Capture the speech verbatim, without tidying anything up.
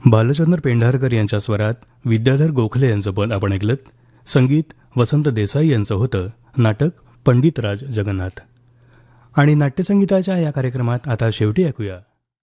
बालचंद्र पेंढारकर यांच्या स्वरात विद्याधर गोखले यांचं पद आपण ऐकलं. संगीत वसंत देसाई यांचं होतं. नाटक पंडितराज जगन्नाथ. आणि नाट्यसंगीताच्या या कार्यक्रमात आता शेवटी ऐकूया